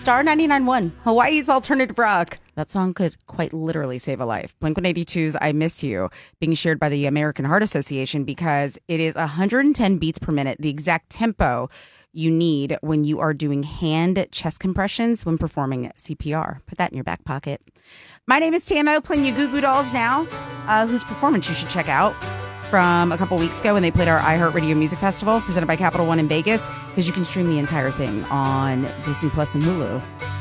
Star 99.1, Hawaii's alternative rock. That song could quite literally save a life. Blink-182's I Miss You, being shared by the American Heart Association because it is 110 beats per minute, the exact tempo you need when you are doing hand chest compressions when performing CPR. Put that in your back pocket. My name is Tamo, playing you Goo Goo Dolls now, whose performance you should check out from a couple weeks ago when they played our iHeartRadio Music Festival presented by Capital One in Vegas, because you can stream the entire thing on Disney Plus and Hulu.